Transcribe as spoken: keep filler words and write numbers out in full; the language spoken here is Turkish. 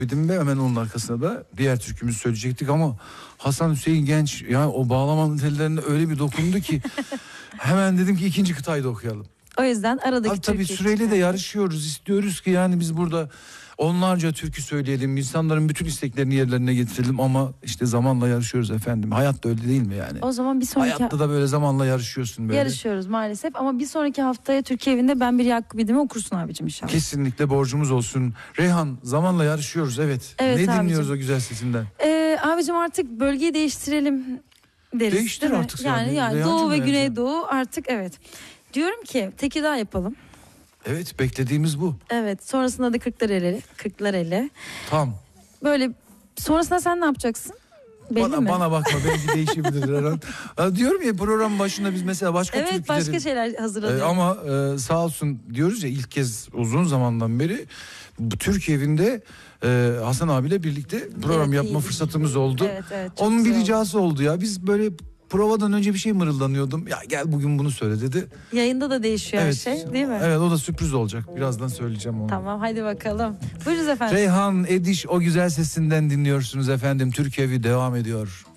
Dedim ve hemen onun arkasına da diğer türkümüzü söyleyecektik ama Hasan Hüseyin Genç yani o bağlamanın tellerine öyle bir dokundu ki hemen dedim ki ikinci kıtayı da okuyalım. O yüzden aradaki Abi, tabii süreyle de yarışıyoruz, istiyoruz ki yani biz burada onlarca türkü söyleyelim, insanların bütün isteklerini yerlerine getirelim ama işte zamanla yarışıyoruz efendim. Hayat da öyle değil mi yani? O zaman bir sonraki Hayatta da böyle zamanla yarışıyorsun böyle. Yarışıyoruz maalesef ama bir sonraki haftaya Türkiye evinde Ben Bir Yakup'idimi okursun abicim inşallah. Kesinlikle borcumuz olsun. Reyhan, zamanla yarışıyoruz, evet. Evet ne abicim. dinliyoruz o güzel sesinden? Ee, abicim artık bölgeyi değiştirelim deriz. Değiştir değil mi? artık yani. yani. Yani Reyhancığım Doğu ve bence. Güneydoğu artık evet. Diyorum ki Tekirdağ yapalım. Evet, beklediğimiz bu. Evet, sonrasında da Kırklareli, Kırklareli. Tam. Böyle sonrasında sen ne yapacaksın? Belli Bana, mi? bana bakma, belki değişebilir her an. Ha, diyorum ya, program başında biz mesela başka Evet, türkülerin... başka şeyler hazırladık. Ee, ama e, sağ olsun diyoruz ya, ilk kez uzun zamandan beri bu Türkiye evinde e, Hasan abiyle birlikte program Evet, yapma iyi. fırsatımız oldu. Evet, evet, çok Onun bir güzel oldu. ricası oldu ya. Biz böyle provadan önce bir şey mırıldanıyordum. Ya gel bugün bunu söyle dedi. Yayında da değişiyor Evet. her şey değil mi? Evet, o da sürpriz olacak. Birazdan söyleyeceğim onu. Tamam, hadi bakalım. Buyurunuz efendim. Reyhan Ediş o güzel sesinden dinliyorsunuz efendim. Türkiye evi devam ediyor.